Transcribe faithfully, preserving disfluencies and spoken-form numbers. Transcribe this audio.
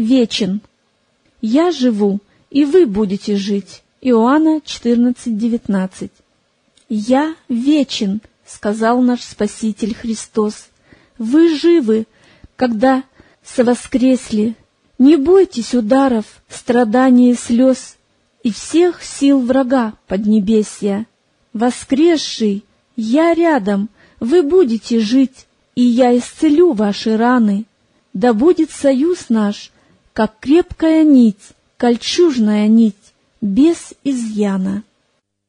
вечен. Я живу, и вы будете жить. Иоанна четырнадцать девятнадцать. «Я вечен», — сказал наш Спаситель Христос. «Вы живы, когда совоскресли. Не бойтесь ударов, страданий и слез и всех сил врага поднебесья. Воскресший, я рядом, вы будете жить, и я исцелю ваши раны. Да будет союз наш, как крепкая нить, кольчужная нить, без изъяна».